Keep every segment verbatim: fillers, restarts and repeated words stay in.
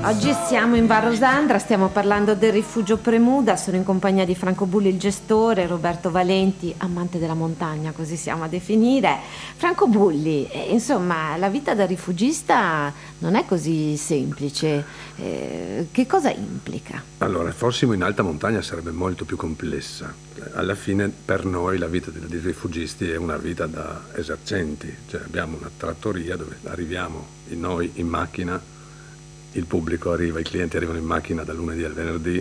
Oggi siamo in Val Rosandra, stiamo parlando del rifugio Premuda, sono in compagnia di Franco Bulli, il gestore, Roberto Valenti, amante della montagna, così siamo a definire. Franco Bulli, eh, insomma, la vita da rifugista non è così semplice. Eh, che cosa implica? Allora, fossimo in alta montagna sarebbe molto più complessa. Alla fine per noi la vita dei rifugisti è una vita da esercenti, cioè abbiamo una trattoria dove arriviamo noi in macchina, il pubblico arriva, i clienti arrivano in macchina dal lunedì al venerdì.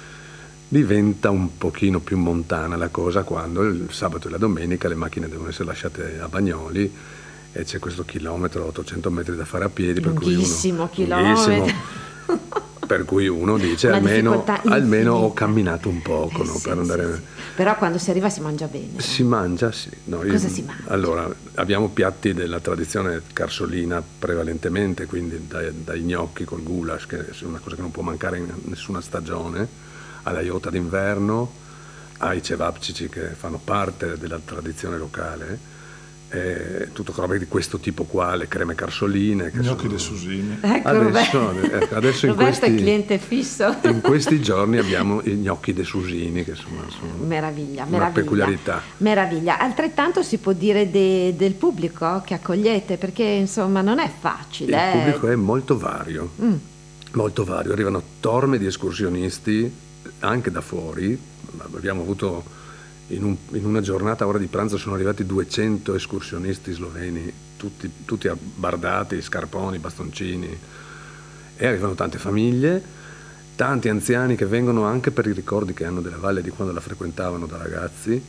Diventa un pochino più montana la cosa quando il sabato e la domenica le macchine devono essere lasciate a Bagnoli e c'è questo chilometro, ottocento metri da fare a piedi, per cui uno, chilometro. Per cui uno dice almeno, almeno ho camminato un poco, eh, no, sì, per andare... sì, sì. Però quando si arriva si mangia bene. Si mangia, sì. No, Cosa io... si mangia? Allora, abbiamo piatti della tradizione carsolina prevalentemente, quindi dai, dai gnocchi col goulash, che è una cosa che non può mancare in nessuna stagione, alla iota d'inverno, ai cevapcici che fanno parte della tradizione locale. Eh, tutto roba di questo tipo qua, le creme carsoline, che gnocchi sono... dei Susini. Ecco, adesso, Roberto, adesso in Roberto questi, è cliente fisso. in questi giorni abbiamo i gnocchi dei Susini, che sono, sono meraviglia, una meraviglia, peculiarità. Meraviglia. Altrettanto si può dire de, del pubblico che accogliete, perché insomma non è facile. Il eh. pubblico è molto vario, Mm. molto vario. Arrivano torme di escursionisti anche da fuori. Abbiamo avuto in, un, in una giornata a ora di pranzo sono arrivati duecento escursionisti sloveni, tutti, tutti abbardati, scarponi, bastoncini, e arrivano tante famiglie, tanti anziani che vengono anche per i ricordi che hanno della valle di quando la frequentavano da ragazzi.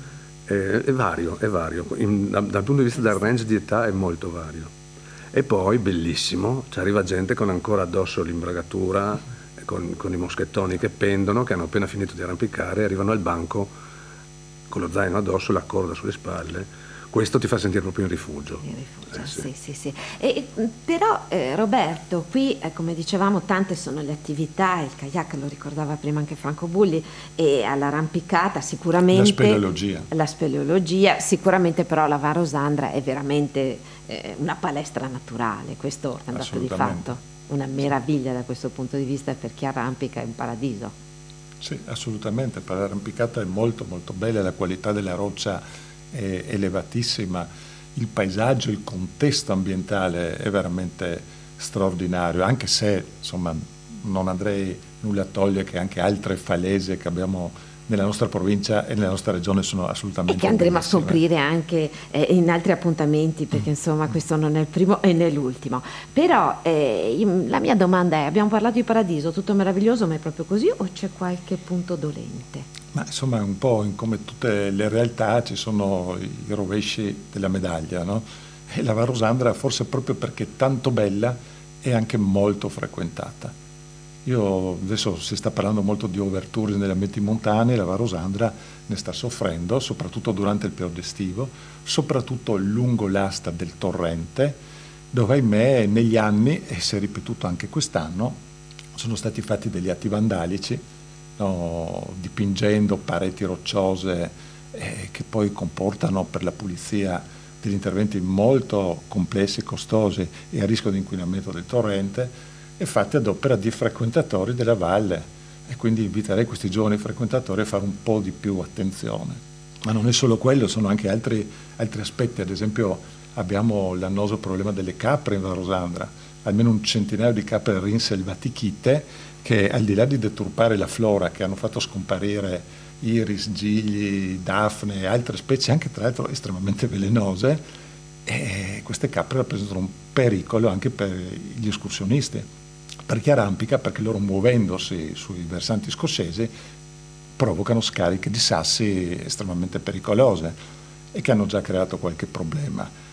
È, è vario, è vario. In, da, dal punto di vista del range di età è molto vario. E poi bellissimo, ci arriva gente con ancora addosso l'imbragatura, con, con i moschettoni che pendono, che hanno appena finito di arrampicare, arrivano al banco con lo zaino addosso, la corda sulle spalle. Questo ti fa sentire proprio in rifugio. In rifugio, eh, sì. sì, sì, sì. E, però eh, Roberto, qui eh, come dicevamo tante sono le attività, il kayak lo ricordava prima anche Franco Bulli, e all'arrampicata sicuramente... La speleologia. La speleologia, sicuramente però la Val Rosandra è veramente eh, una palestra naturale, questo è un dato di fatto, una meraviglia da questo punto di vista, per chi arrampica è un paradiso. Sì, assolutamente, per l'arrampicata è molto molto bella, la qualità della roccia è elevatissima, il paesaggio, il contesto ambientale è veramente straordinario, anche se insomma non andrei nulla a togliere che anche altre falese che abbiamo nella nostra provincia e nella nostra regione sono assolutamente e che andremo bellissime. a scoprire anche eh, in altri appuntamenti, perché insomma questo non è il primo e né l'ultimo. Però eh, la mia domanda è: abbiamo parlato di paradiso, tutto meraviglioso, ma è proprio così o c'è qualche punto dolente? Ma insomma un po' in come tutte le realtà ci sono i rovesci della medaglia, no? E la Val Rosandra, forse proprio perché è tanto bella, è anche molto frequentata. Io adesso si sta parlando molto di overtourism negli ambienti montani, la Val Rosandra ne sta soffrendo, soprattutto durante il periodo estivo, soprattutto lungo l'asta del torrente, dove ahimè negli anni, e si è ripetuto anche quest'anno, sono stati fatti degli atti vandalici, no, dipingendo pareti rocciose eh, che poi comportano per la pulizia degli interventi molto complessi, costosi e a rischio di inquinamento del torrente, e fatti ad opera di frequentatori della valle, e quindi inviterei questi giovani frequentatori a fare un po' di più attenzione. Ma non è solo quello, sono anche altri, altri aspetti. Ad esempio abbiamo l'annoso problema delle capre in Val Rosandra, almeno un centinaio di capre rinselvatichite che, al di là di deturpare la flora, che hanno fatto scomparire iris, gigli, dafne e altre specie anche tra l'altro estremamente velenose, e queste capre rappresentano un pericolo anche per gli escursionisti, per chi arrampica, perché loro, muovendosi sui versanti scozzesi, provocano scariche di sassi estremamente pericolose e che hanno già creato qualche problema.